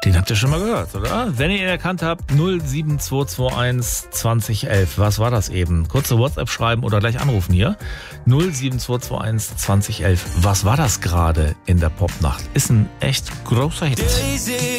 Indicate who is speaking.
Speaker 1: Den habt ihr schon mal gehört, oder? Wenn ihr ihn erkannt habt, 07221 2011. Was war das eben? Kurze WhatsApp schreiben oder gleich anrufen hier. 07221 2011. Was war das gerade in der Popnacht? Ist ein echt großer Hit.